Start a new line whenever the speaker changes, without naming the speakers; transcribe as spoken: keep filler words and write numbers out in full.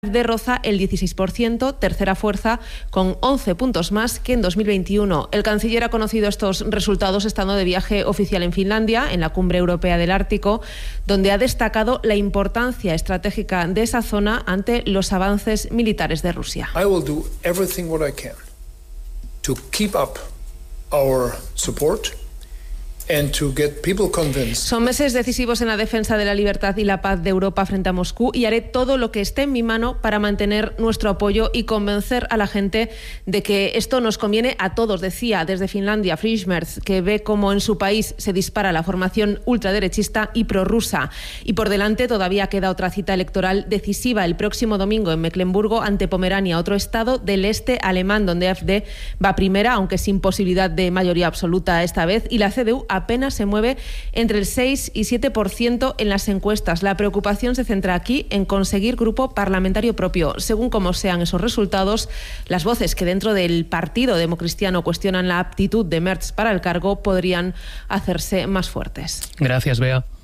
de roza el dieciséis por ciento, tercera fuerza, con once puntos más que en dos mil veintiuno. El canciller ha conocido estos resultados estando de viaje oficial en Finlandia, en la Cumbre Europea del Ártico, donde ha destacado la importancia estratégica de esa zona ante los avances militares de Rusia.
I will do everything what I can to keep up our support.
Son meses decisivos en la defensa de la libertad y la paz de Europa frente a Moscú y haré todo lo que esté en mi mano para mantener nuestro apoyo y convencer a la gente de que esto nos conviene a todos, decía desde Finlandia Frischmerz, que ve cómo en su país se dispara la formación ultraderechista y prorrusa. Y por delante todavía queda otra cita electoral decisiva el próximo domingo en Mecklemburgo ante Pomerania, otro estado del este alemán donde A F D va primera, aunque sin posibilidad de mayoría absoluta esta vez, y la C D U apenas se mueve entre el seis y siete por ciento en las encuestas. La preocupación se centra aquí en conseguir grupo parlamentario propio. Según cómo sean esos resultados, las voces que dentro del Partido Democristiano cuestionan la aptitud de Merz para el cargo podrían hacerse más fuertes.
Gracias, Bea.